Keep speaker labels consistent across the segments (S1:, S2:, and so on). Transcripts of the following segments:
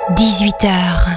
S1: 18h.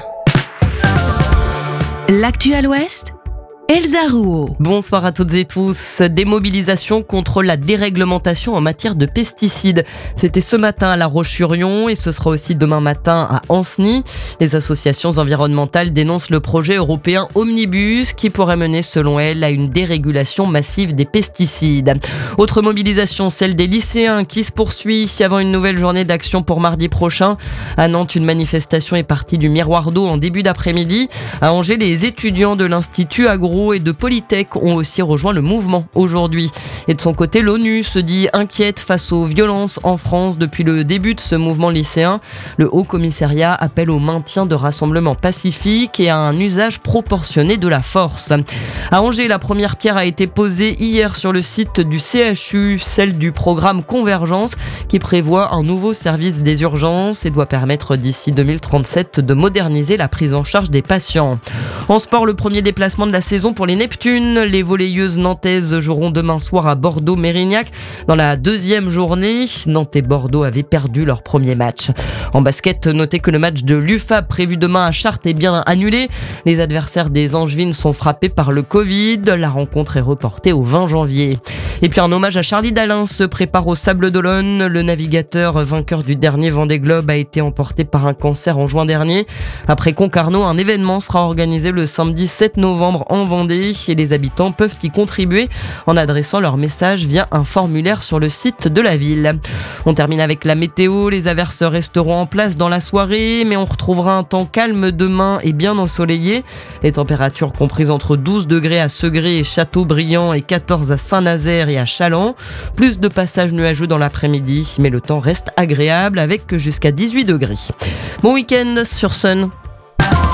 S1: L'actu à l'Ouest, Elsa Rouault.
S2: Bonsoir à toutes et tous. Des mobilisations contre la déréglementation en matière de pesticides. C'était ce matin à La Roche-sur-Yon et ce sera aussi demain matin à Ancenis. Les associations environnementales dénoncent le projet européen Omnibus qui pourrait mener, selon elles, à une dérégulation massive des pesticides. Autre mobilisation, celle des lycéens qui se poursuit avant une nouvelle journée d'action pour mardi prochain. À Nantes, une manifestation est partie du Miroir d'eau en début d'après-midi. À Angers, les étudiants de l'Institut Agro et de Polytech ont aussi rejoint le mouvement aujourd'hui. Et de son côté, l'ONU se dit inquiète face aux violences en France depuis le début de ce mouvement lycéen. Le Haut Commissariat appelle au maintien de rassemblements pacifiques et à un usage proportionné de la force. À Angers, la première pierre a été posée hier sur le site du CHU, celle du programme Convergence qui prévoit un nouveau service des urgences et doit permettre d'ici 2037 de moderniser la prise en charge des patients. En sport, le premier déplacement de la saison pour les Neptunes. Les volleyeuses nantaises joueront demain soir à Bordeaux-Mérignac. Dans la deuxième journée, Nantes et Bordeaux avaient perdu leur premier match. En basket, notez que le match de l'UFAB prévu demain à Chartres est bien annulé. Les adversaires des Angevines sont frappés par le Covid. La rencontre est reportée au 20 janvier. Et puis un hommage à Charlie Dalin se prépare au Sables d'Olonne. Le navigateur vainqueur du dernier Vendée Globe a été emporté par un cancer en juin dernier. Après Concarneau, un événement sera organisé le samedi 7 novembre en Vendée et les habitants peuvent y contribuer en adressant leur message via un formulaire sur le site de la ville. On termine avec la météo. Les averses resteront en place dans la soirée, mais on retrouvera un temps calme demain et bien ensoleillé. Les températures comprises entre 12 degrés à Segré et Châteaubriand et 14 à Saint-Nazaire et à Challans. Plus de passages nuageux dans l'après-midi, mais le temps reste agréable avec jusqu'à 18 degrés. Bon week-end sur Sun.